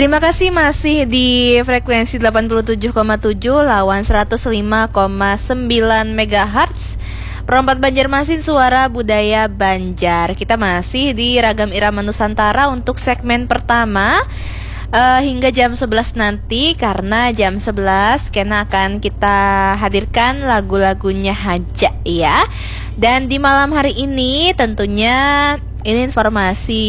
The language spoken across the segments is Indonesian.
Terima kasih masih di frekuensi 87,7 lawan 105,9 MHz. Perempat Banjarmasin, suara budaya Banjar. Kita masih di Ragam Irama Nusantara untuk segmen pertama hingga jam 11 nanti. Karena jam 11 Kena akan kita hadirkan lagu-lagunya Haja ya. Dan di malam hari ini tentunya ini informasi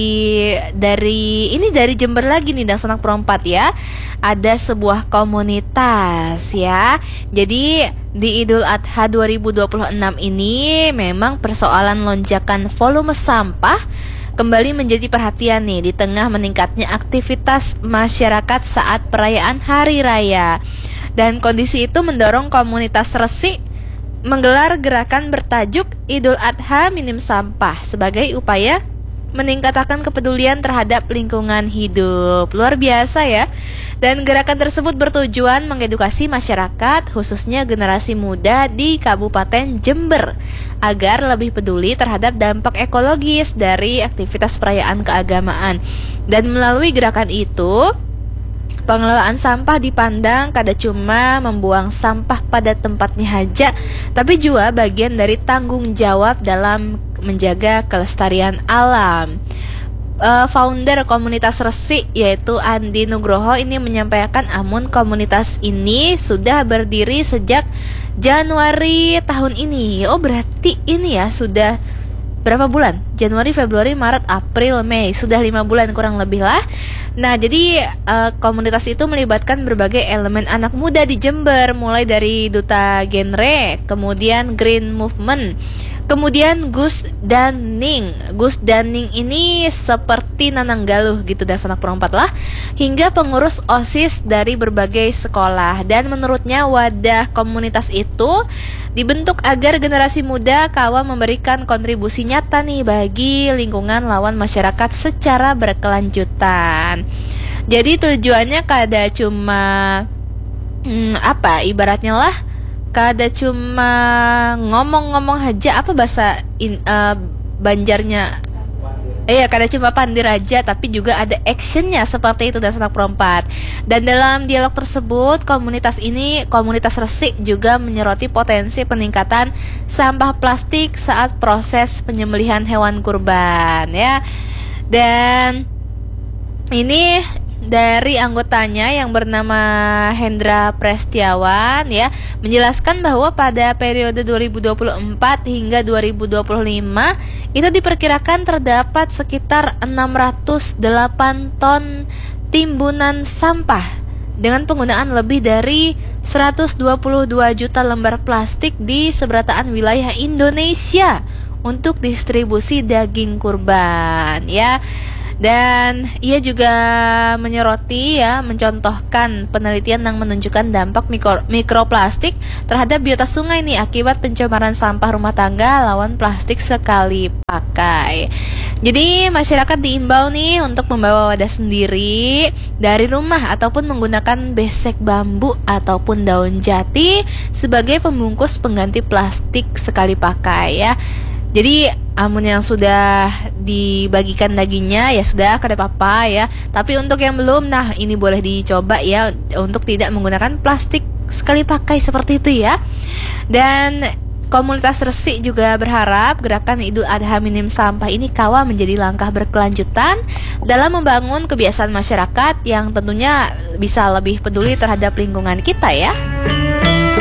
dari Jember lagi nih, dan Sanak Perempat ya. Ada sebuah komunitas ya. Jadi di Idul Adha 2026 ini memang persoalan lonjakan volume sampah kembali menjadi perhatian nih di tengah meningkatnya aktivitas masyarakat saat perayaan Hari Raya. Dan kondisi itu mendorong komunitas Resik menggelar gerakan bertajuk Idul Adha Minim Sampah sebagai upaya meningkatkan kepedulian terhadap lingkungan hidup. Luar biasa ya. Dan gerakan tersebut bertujuan mengedukasi masyarakat, khususnya generasi muda di Kabupaten Jember, agar lebih peduli terhadap dampak ekologis dari aktivitas perayaan keagamaan. Dan melalui gerakan itu, pengelolaan sampah dipandang kada cuma membuang sampah pada tempatnya saja, tapi juga bagian dari tanggung jawab dalam menjaga kelestarian alam. Founder komunitas Resik yaitu Andi Nugroho ini menyampaikan komunitas ini sudah berdiri sejak Januari tahun ini. Oh berarti ini ya sudah berapa bulan? Januari, Februari, Maret, April, Mei. Sudah 5 bulan kurang lebih lah. Nah jadi komunitas itu melibatkan berbagai elemen anak muda di Jember, mulai dari Duta Genre, kemudian Green Movement, kemudian Gus Daning. Gus Daning ini seperti Nananggaluh gitu, dan Sanak Perempat lah, hingga pengurus OSIS dari berbagai sekolah. Dan menurutnya wadah komunitas itu dibentuk agar generasi muda kawa memberikan kontribusi nyata nih bagi lingkungan lawan masyarakat secara berkelanjutan. Jadi tujuannya kada cuma ibaratnya lah, kada cuma ngomong-ngomong aja, apa bahasa Banjarnya? Kada cuma pandir aja, tapi juga ada actionnya seperti itu, dan Sanak Perempat. Dan dalam dialog tersebut, komunitas Resik juga menyoroti potensi peningkatan sampah plastik saat proses penyembelihan hewan kurban ya. Dan ini dari anggotanya yang bernama Hendra Prestiawan ya, menjelaskan bahwa pada periode 2024 hingga 2025 itu diperkirakan terdapat sekitar 608 ton timbunan sampah dengan penggunaan lebih dari 122 juta lembar plastik di seberataan wilayah Indonesia untuk distribusi daging kurban ya. Dan ia juga mencontohkan penelitian yang menunjukkan dampak mikroplastik terhadap biota sungai nih akibat pencemaran sampah rumah tangga lawan plastik sekali pakai. Jadi masyarakat diimbau nih untuk membawa wadah sendiri dari rumah ataupun menggunakan besek bambu ataupun daun jati sebagai pembungkus pengganti plastik sekali pakai ya. Jadi amun yang sudah dibagikan dagingnya ya sudah kada apa-apa ya. Tapi untuk yang belum, nah ini boleh dicoba ya untuk tidak menggunakan plastik sekali pakai seperti itu ya. Dan komunitas Resik juga berharap gerakan Idul Adha Minim Sampah ini kawa menjadi langkah berkelanjutan dalam membangun kebiasaan masyarakat yang tentunya bisa lebih peduli terhadap lingkungan kita ya.